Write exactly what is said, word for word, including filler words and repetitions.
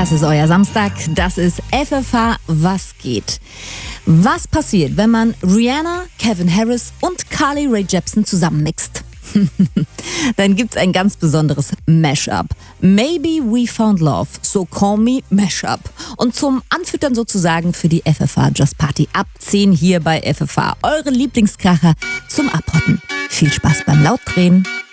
Das ist euer Samstag, das ist F F H Was geht? Was passiert, wenn man Rihanna, Calvin Harris und Carly Rae Jepsen zusammenmixt? Dann gibt's ein ganz besonderes Mashup. Maybe we found love, so call me Mashup. Und zum Anfüttern sozusagen für die F F H Just Party ab zehn hier bei F F H. Eure Lieblingskracher zum Abhotten. Viel Spaß beim Lautdrehen.